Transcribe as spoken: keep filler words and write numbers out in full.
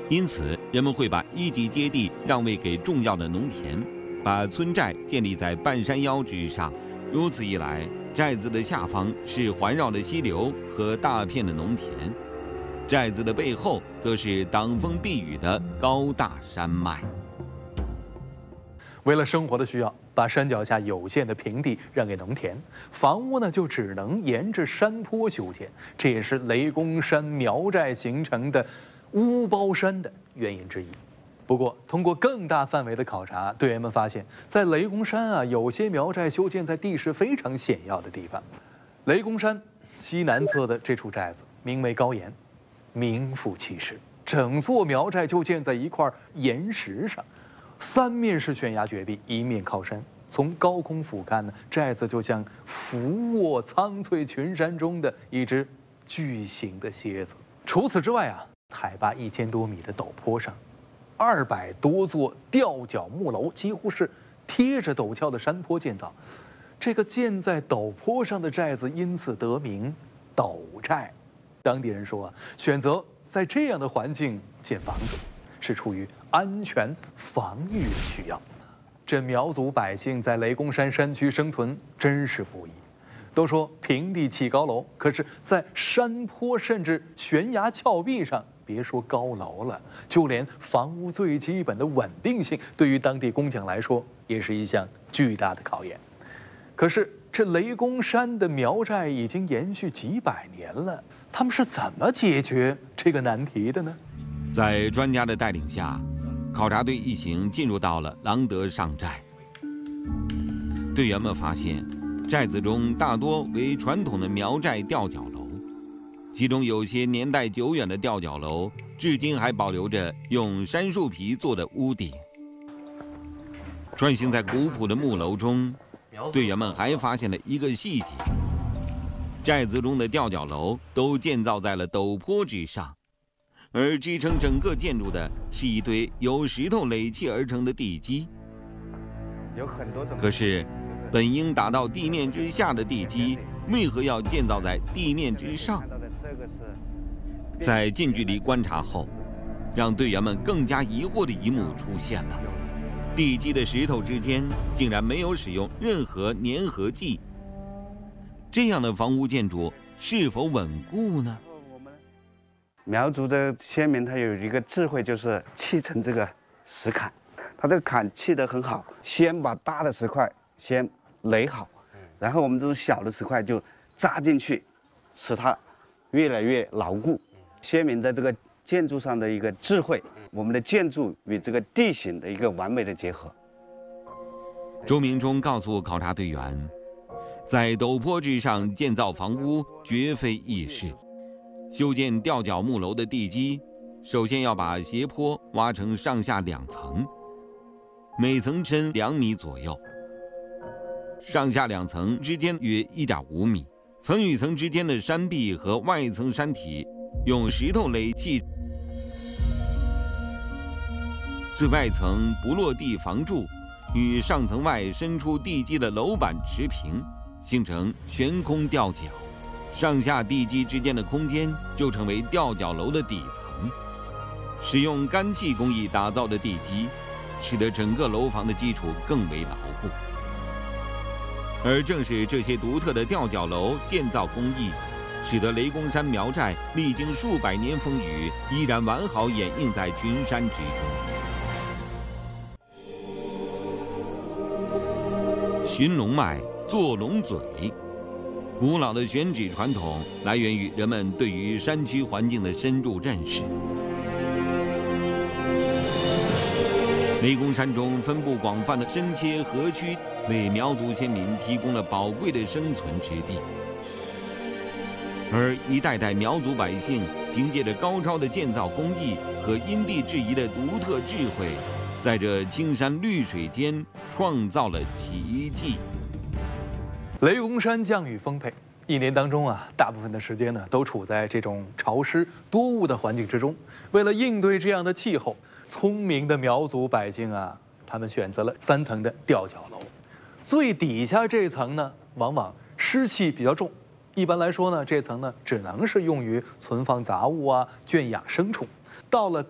因此，人们会把一级阶地让位给重要的农田，把村寨建立在半山腰之上。如此一来，寨子的下方是环绕的溪流和大片的农田，寨子的背后则是挡风避雨的高大山脉。 为了生活的需要，把山脚下有限的平地让给农田，房屋呢就只能沿着山坡修建，这也是雷公山苗寨形成的屋包山的原因之一。不过，通过更大范围的考察，队员们发现，在雷公山啊，有些苗寨修建在地势非常险要的地方。雷公山西南侧的这处寨子名为高岩，名副其实，整座苗寨就建在一块岩石上。三面是悬崖绝壁，一面靠山。从高空俯瞰呢，寨子就像俯卧苍翠群山中的一只巨型的蝎子。除此之外啊，海拔一千多米的陡坡上，二百多座吊脚木楼几乎是贴着陡峭的山坡建造。这个建在陡坡上的寨子因此得名陡寨。当地人说啊，选择在这样的环境建房子，是出于安全防御的需要。这苗族百姓在雷公山山区生存真是不易。都说平地起高楼，可是，在山坡甚至悬崖峭壁上，别说高楼了，就连房屋最基本的稳定性，对于当地工匠来说，也是一项巨大的考验。可是，这雷公山的苗寨已经延续几百年了，他们是怎么解决这个难题的呢？ 在专家的带领下，考察队一行进入到了郎德上寨。队员们发现，寨子中大多为传统的苗寨吊脚楼，其中有些年代久远的吊脚楼，至今还保留着用杉树皮做的屋顶。穿行在古朴的木楼中，队员们还发现了一个细节：寨子中的吊脚楼都建造在了陡坡之上。而支撑整个建筑的是一堆由石头垒砌而成的地基。 有很多种。 可是，本应打到地面之下的地基，为何要建造在地面之上？在近距离观察后，让队员们更加疑惑的一幕出现了：地基的石头之间竟然没有使用任何粘合剂。这样的房屋建筑是否稳固呢？ 苗族的先民他有一个智慧，就是砌成这个石坎，他这个坎砌得很好，先把大的石块先垒好，然后我们这种小的石块就扎进去，使它越来越牢固。先民的这个建筑上的一个智慧，我们的建筑与这个地形的一个完美的结合。 周明忠告诉考察队员，在陡坡之上建造房屋绝非易事。修建吊脚木楼的地基，首先要把斜坡挖成上下两层，每层深两米左右，上下两层之间约一点五米。层与层之间的山壁和外层山体用石头垒砌，最外层不落地房柱与上层外伸出地基的楼板持平，形成悬空吊脚。上下地基之间的空间就成为吊脚楼的底层。使用干砌工艺打造的地基，使得整个楼房的基础更为牢固。而正是这些独特的吊脚楼建造工艺，使得雷公山苗寨历经数百年风雨，依然完好掩映在群山之中。寻龙脉，坐龙嘴。古老的选址传统来源于人们对于山区环境的深入认识。雷公山中分布广泛的深切河区，为苗族先民提供了宝贵的生存之地。而一代代苗族百姓凭借着高超的建造工艺和因地制宜的独特智慧，在这青山绿水间创造了奇迹。 雷公山降雨丰沛，一年当中啊，大部分的时间呢都处在这种潮湿多雾的环境之中。为了应对这样的气候，聪明的苗族百姓啊，他们选择了三层的吊脚楼。最底下这层呢，往往湿气比较重，一般来说呢，这层呢只能是用于存放杂物啊、圈养牲畜。到了